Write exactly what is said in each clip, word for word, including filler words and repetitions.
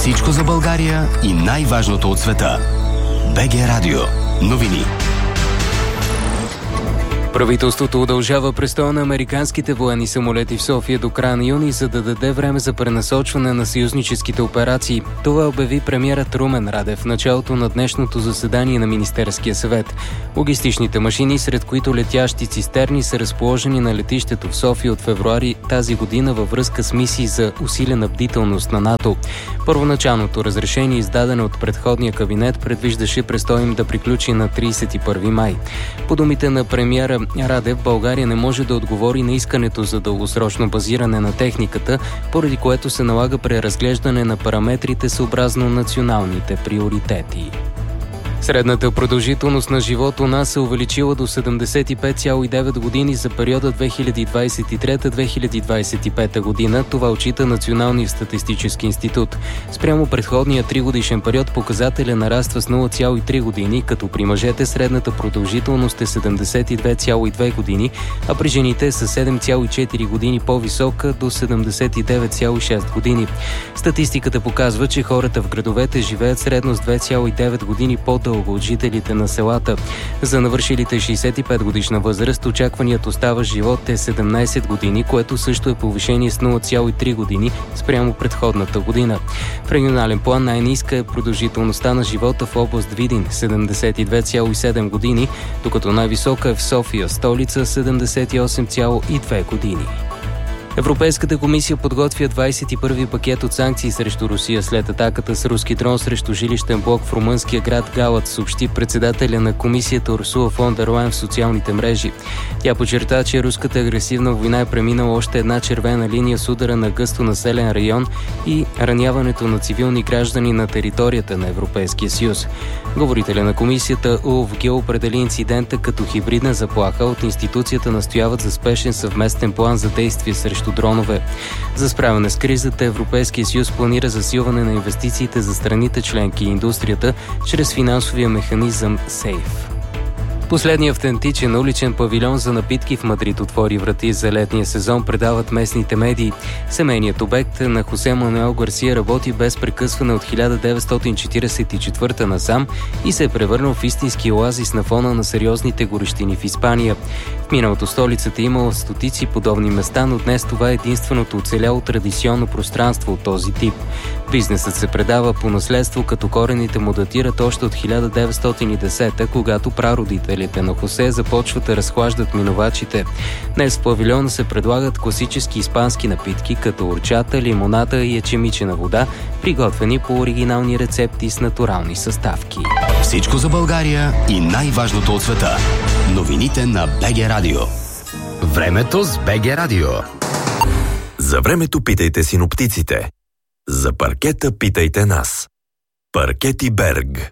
Всичко за България и най-важното от света. БГ Радио. Новини. Правителството удължава престоя на американските военни самолети в София до края на юни, за да даде време за пренасочване на съюзническите операции. Това обяви премиерът Румен Радев в началото на днешното заседание на Министерския съвет. Логистичните машини, сред които летящи цистерни, са разположени на летището в София от февруари тази година във връзка с мисии за усилена бдителност на НАТО. Първоначалното разрешение, издадено от предходния кабинет, предвиждаше престоя им да приключи на тридесет и първи май. По думите на премиера Радев, България не може да отговори на искането за дългосрочно базиране на техниката, поради което се налага преразглеждане на параметрите съобразно националните приоритети. Средната продължителност на живот у нас се увеличила до седемдесет и пет цяло и девет години за периода две хиляди двадесет и трета - две хиляди двадесет и пета година. Това отчита Националния статистически институт. Спрямо предходния тригодишен период показателя нараства с нула цяло и три години, като при мъжете средната продължителност е седемдесет и две цяло и две години, а при жените е със седем цяло и четири години по-висока до седемдесет и девет цяло и шест години. Статистиката показва, че хората в градовете живеят средно с две цяло и девет години по-дълго от жителите на селата. За навършилите шейсет и пет годишна възраст очакваният оставащ живот е седемнадесет години, което също е повишение с нула цяло и три години спрямо предходната година. В регионален план най-ниска е продължителността на живота в област Видин – седемдесет и две цяло и седем години, докато най-висока е в София, столица – седемдесет и осем цяло и две години. Европейската комисия подготвя двадесет и първи пакет от санкции срещу Русия след атаката с руски дрон срещу жилищен блок в румънския град Галат, съобщи председателя на комисията Урсула фон дер Лайен в социалните мрежи. Тя подчерта, че руската агресивна война е преминала още една червена линия с удара на гъсто населен район и раняването на цивилни граждани на територията на Европейския съюз. Говорителя на комисията Улф Гил определи инцидента като хибридна заплаха. От институцията настояват за спешен съвместен план за действие срещу дронове. За справяне с кризата Европейския съюз планира засилване на инвестициите за страните членки и индустрията чрез финансовия механизъм СЕЙФ. Последният автентичен уличен павилион за напитки в Мадрид отвори врати за летния сезон, предават местните медии. Семейният обект на Хосе Мануел Гарсия работи без прекъсване от хиляда деветстотин четиридесет и четвърта насам и се е превърнал в истински оазис на фона на сериозните горещини в Испания. В миналото столицата имала стотици подобни места, но днес това е единственото оцеляло традиционно пространство от този тип. Бизнесът се предава по наследство, като корените му датират още от хиляда деветстотин и десета, когато прародителите на Хосе започват да разхлаждат минувачите. Днес в павилиона се предлагат класически испански напитки, като орчата, лимоната и ечемичена вода, приготвени по оригинални рецепти с натурални съставки. Всичко за България и най-важното от света. Новините на БГ Радио. Времето с БГ Радио. За времето питайте синоптиците. За паркета питайте нас. Паркети Берг.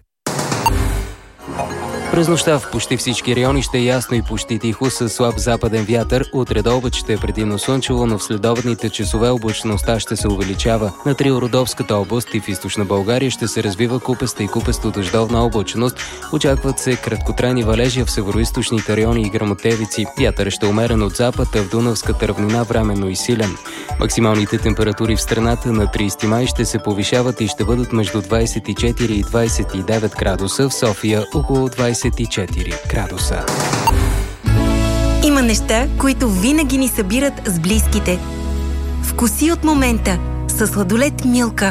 През нощта в почти всички райони ще е ясно и почти тихо с слаб западен вятър. Утре до обед ще е предимно слънчево, но в следобедните часове облачността ще се увеличава. На Триородопската област и в източна България ще се развива купеста и купесто дъждовна облачност. Очакват се краткотрайни валежи в североизточните райони и гръмотевици. Вятър ще е умерен от запад, а в Дунавската равнина временно и силен. Максималните температури в страната на тридесети май ще се повишават и ще бъдат между двадесет и четири и двадесет и девет градуса, в София около двадесет и четири градуса. Има неща, които винаги ни събират с близките. Вкуси от момента със сладолед Милка.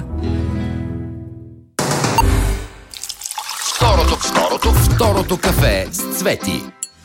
Второто, второто, второто кафе с Цвети.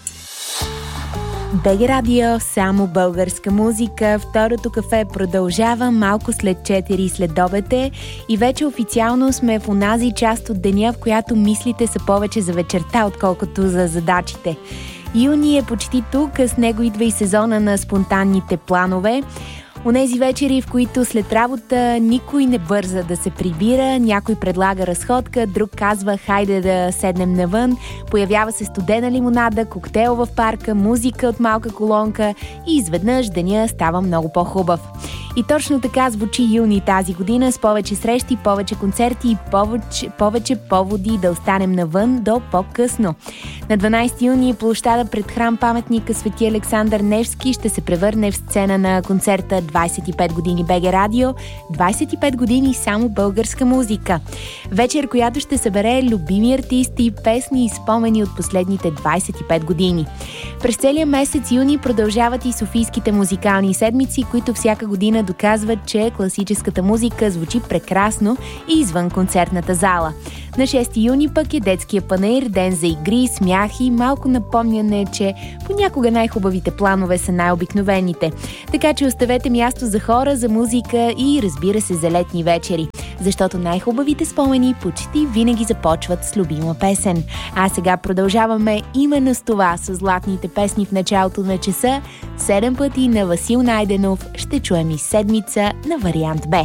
БГ Радио, само българска музика. Второто кафе продължава малко след четири следобед и вече официално сме в онази част от деня, в която мислите са повече за вечерта, отколкото за задачите. Юни е почти тук, с него идва и сезона на спонтанните планове. Онези вечери, в които след работа никой не бърза да се прибира, някой предлага разходка, друг казва хайде да седнем навън, появява се студена лимонада, коктейл в парка, музика от малка колонка и изведнъж деня става много по-хубав. И точно така звучи юни тази година с повече срещи, повече концерти и повече, повече поводи да останем навън до по-късно. На дванайсети юни площада пред храм паметника Свети Александър Невски ще се превърне в сцена на концерта двайсет и пет години БГ Радио, двайсет и пет години само българска музика. Вечер, която ще събере любими артисти, песни и спомени от последните двайсет и пет години. През целия месец юни продължават и софийските музикални седмици, които всяка година доказват, че класическата музика звучи прекрасно и извън концертната зала. На шести юни пък е детския панаир, ден за игри, смях и малко напомняне, че понякога най-хубавите планове са най-обикновените. Така че оставете място за хора, за музика и, разбира се, за летни вечери. Защото най-хубавите спомени почти винаги започват с любима песен. А сега продължаваме именно с това, с златните песни в началото на часа. Седем пъти на Васил Найденов ще чуем и седмица на вариант Б.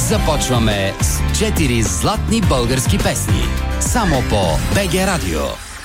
Започваме с четири златни български песни. Само по БГ Радио.